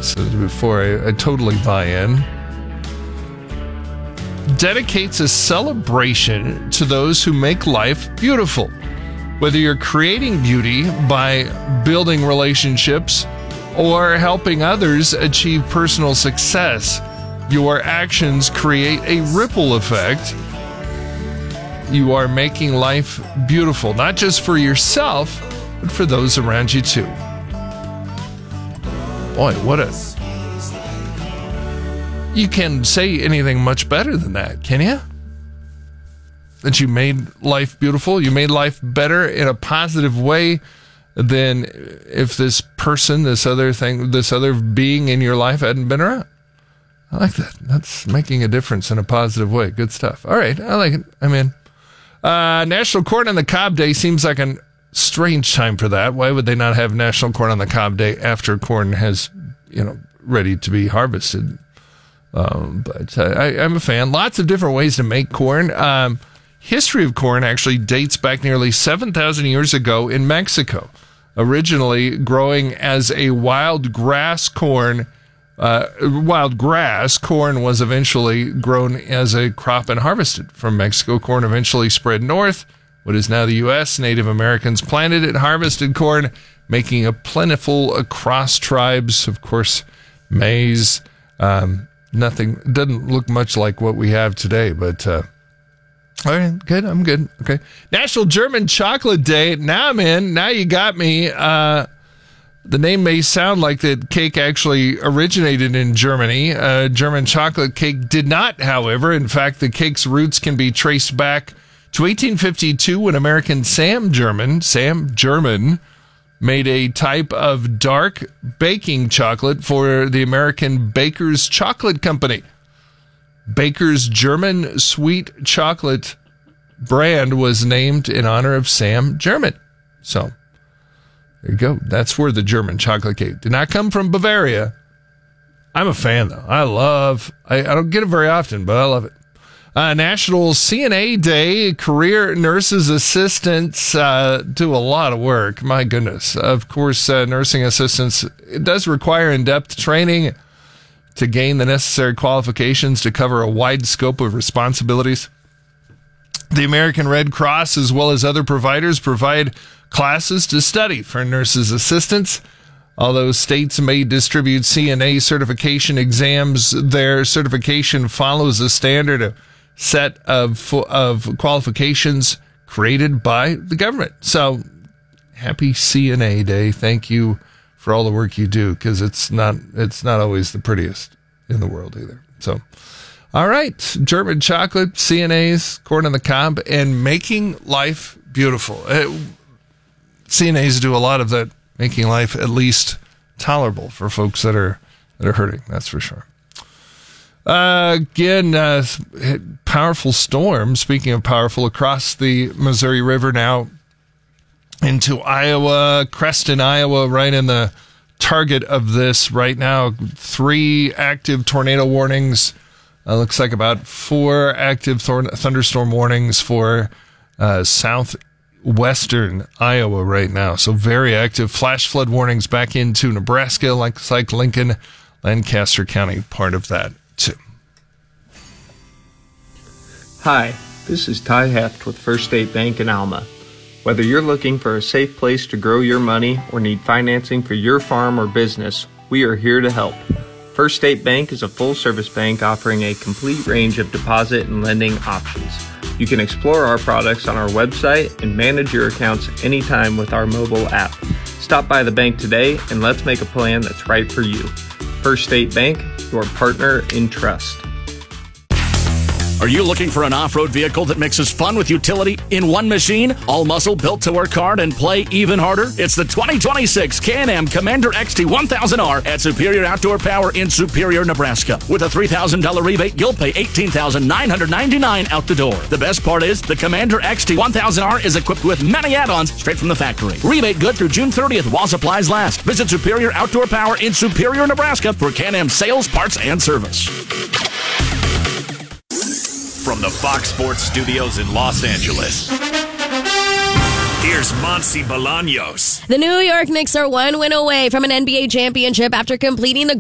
So before I totally buy in. Dedicates a celebration to those who make life beautiful. Whether you're creating beauty by building relationships or helping others achieve personal success, your actions create a ripple effect. You are making life beautiful, not just for yourself, but for those around you too. Boy, you can't say anything much better than that, can you? That you made life beautiful, you made life better in a positive way than if this person, this other being in your life hadn't been around. I like that. That's making a difference in a positive way. Good stuff. All right, I like it. I'm in. National Corn on the Cob Day seems like a strange time for that. Why would they not have National Corn on the Cob Day after corn has, ready to be harvested? But I'm a fan. Lots of different ways to make corn. History of corn actually dates back nearly 7,000 years ago in Mexico. Originally growing as a wild grass, corn was eventually grown as a crop and harvested from Mexico. Corn eventually spread north. What is now the U.S., Native Americans planted it, harvested corn, making it plentiful across tribes. Of course, maize, nothing, doesn't look much like what we have today, but all right, good, I'm good. Okay. National German Chocolate Day. Now I'm in. Now you got me. The name may sound like the cake actually originated in Germany. German chocolate cake did not, however. In fact, the cake's roots can be traced back to 1852 when American Sam German made a type of dark baking chocolate for the American Baker's Chocolate Company. Baker's German sweet chocolate brand was named in honor of Sam German. So, there you go. That's where the German chocolate cake did not come from Bavaria. I'm a fan, though. I don't get it very often, but I love it. National CNA Day. Career nurses assistants do a lot of work. My goodness. Of course, nursing assistants, it does require in-depth training to gain the necessary qualifications to cover a wide scope of responsibilities. The American Red Cross, as well as other providers, provide classes to study for nurses' assistants. Although states may distribute CNA certification exams, their certification follows a standard set of qualifications created by the government. So, happy CNA Day. Thank you for all the work you do, because it's not always the prettiest in the world either. So, all right, German chocolate, CNAs, corn on the cob, and making life beautiful. CNAs do a lot of that, making life at least tolerable for folks that are hurting. That's for sure. Again, powerful storm. Speaking of powerful, across the Missouri River now into Iowa, Creston, Iowa, right in the target of this right now. 3 active tornado warnings. Looks like about 4 active thunderstorm warnings for southwestern Iowa right now. So very active. Flash flood warnings back into Nebraska, like Lincoln, Lancaster County, part of that too. Hi, this is Ty Heft with First State Bank in Alma. Whether you're looking for a safe place to grow your money or need financing for your farm or business, we are here to help. First State Bank is a full-service bank offering a complete range of deposit and lending options. You can explore our products on our website and manage your accounts anytime with our mobile app. Stop by the bank today and let's make a plan that's right for you. First State Bank, your partner in trust. Are you looking for an off-road vehicle that mixes fun with utility in one machine? All muscle, built to work hard and play even harder? It's the 2026 Can-Am Commander XT 1000R at Superior Outdoor Power in Superior, Nebraska. With a $3,000 rebate, you'll pay $18,999 out the door. The best part is the Commander XT 1000R is equipped with many add-ons straight from the factory. Rebate good through June 30th while supplies last. Visit Superior Outdoor Power in Superior, Nebraska for Can-Am sales, parts, and service. From the Fox Sports Studios in Los Angeles, here's Monsi Bolaños. The New York Knicks are one win away from an NBA championship after completing the